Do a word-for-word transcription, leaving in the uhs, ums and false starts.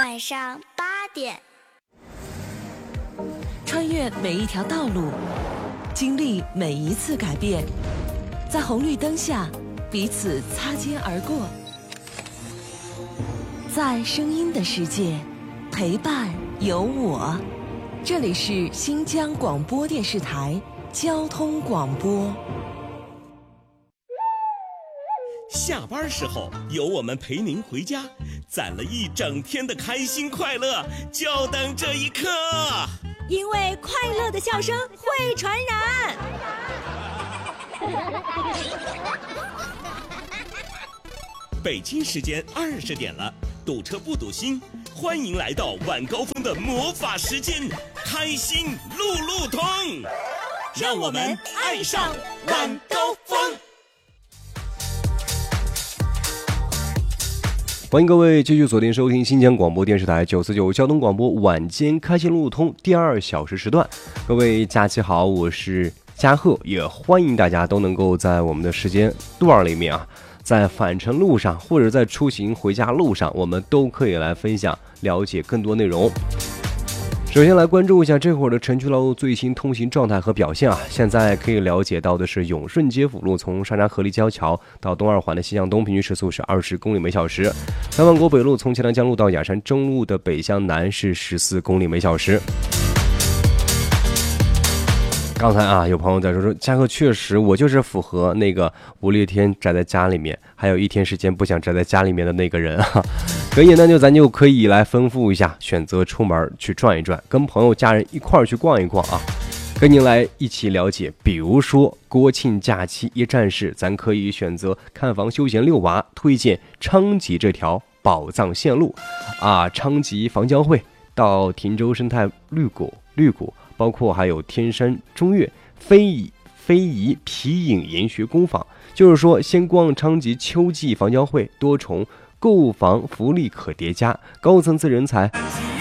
晚上八点。 穿越每一条道路，经历每一次改变，在红绿灯下彼此擦肩而过，在声音的世界陪伴有我。这里是新疆广播电视台交通广播。 下班时候有我们陪您回家，攒了一整天的开心快乐，就等这一刻。 因为快乐的笑声会传染。 北京时间二十点了，堵车不堵心，欢迎来到晚高峰的魔法时间，开心路路通，让我们爱上晚高峰。 欢迎各位继续锁定收听新疆广播电视台九四九交通广播晚间开心路路通第二小时时段。各位假期好，我是嘉贺，也欢迎大家都能够在我们的时间段里面啊，在返程路上或者在出行回家路上，我们都可以来分享了解更多内容。首先来关注一下这会儿的城区道路最新通行状态和表现啊。现在可以了解到的是，永顺街辅路从沙闸河立交桥到东二环的西向东平均时速是二十公里每小时，南万国北路从钱塘江路到雅山中路的北向南是十四公里每小时。刚才啊，有朋友在说说，嘉贺确实我就是符合那个五六天宅在家里面，还有一天时间不想宅在家里面的那个人啊。可以，那就咱就可以来丰富一下，选择出门去转一转，跟朋友家人一块儿去逛一逛啊。跟您来一起了解，比如说国庆假期一站式，咱可以选择看房休闲遛娃，推荐昌吉这条宝藏线路啊，昌吉房交会到汀州生态绿谷绿谷。包括还有天山中岳、非遗非遗皮影研学工坊，就是说先逛昌吉秋季房交会，多重购房福利可叠加，高层次人才